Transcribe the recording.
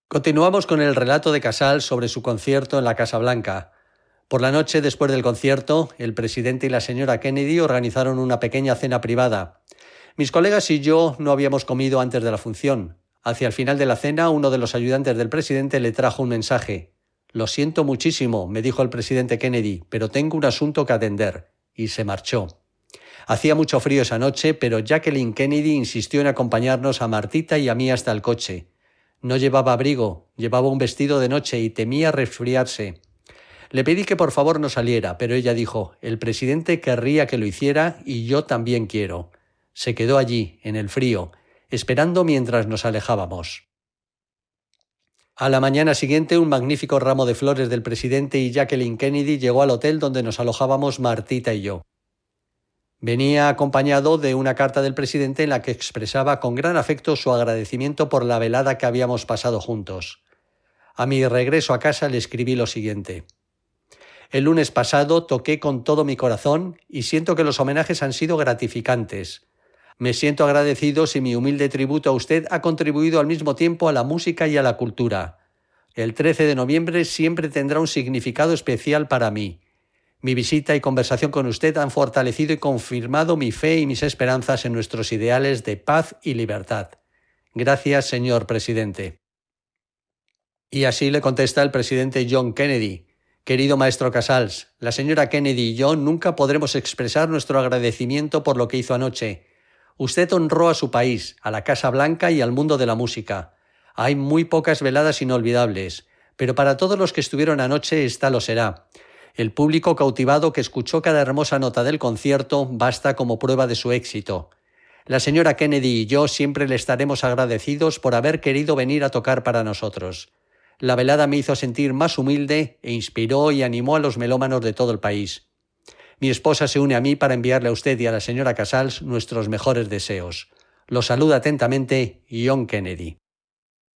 Continuamos con el relato de Casals sobre su concierto en la Casa Blanca. Por la noche, después del concierto, el presidente y la señora Kennedy organizaron una pequeña cena privada. Mis colegas y yo no habíamos comido antes de la función. Hacia el final de la cena, uno de los ayudantes del presidente le trajo un mensaje. «Lo siento muchísimo», me dijo el presidente Kennedy, «pero tengo un asunto que atender». Y se marchó. Hacía mucho frío esa noche, pero Jacqueline Kennedy insistió en acompañarnos a Martita y a mí hasta el coche. No llevaba abrigo, llevaba un vestido de noche y temía resfriarse. Le pedí que por favor no saliera, pero ella dijo, «El presidente querría que lo hiciera y yo también quiero». Se quedó allí, en el frío, esperando mientras nos alejábamos. A la mañana siguiente, un magnífico ramo de flores del presidente y Jacqueline Kennedy llegó al hotel donde nos alojábamos Martita y yo. Venía acompañado de una carta del presidente en la que expresaba con gran afecto su agradecimiento por la velada que habíamos pasado juntos. A mi regreso a casa le escribí lo siguiente. El lunes pasado toqué con todo mi corazón y siento que los homenajes han sido gratificantes. Me siento agradecido si mi humilde tributo a usted ha contribuido al mismo tiempo a la música y a la cultura. El 13 de noviembre siempre tendrá un significado especial para mí. Mi visita y conversación con usted han fortalecido y confirmado mi fe y mis esperanzas en nuestros ideales de paz y libertad. Gracias, señor presidente. Y así le contesta el presidente John Kennedy. Querido maestro Casals, la señora Kennedy y yo nunca podremos expresar nuestro agradecimiento por lo que hizo anoche. Usted honró a su país, a la Casa Blanca y al mundo de la música. Hay muy pocas veladas inolvidables, pero para todos los que estuvieron anoche esta lo será. El público cautivado que escuchó cada hermosa nota del concierto basta como prueba de su éxito. La señora Kennedy y yo siempre le estaremos agradecidos por haber querido venir a tocar para nosotros. La velada me hizo sentir más humilde e inspiró y animó a los melómanos de todo el país. Mi esposa se une a mí para enviarle a usted y a la señora Casals nuestros mejores deseos. Los saluda atentamente John Kennedy.